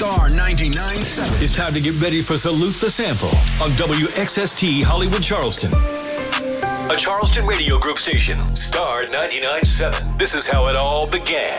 Star 99.7. It's time to get ready for Salute the Sample on WXST Hollywood Charleston. A Charleston Radio Group station, Star 99.7. This is how it all began.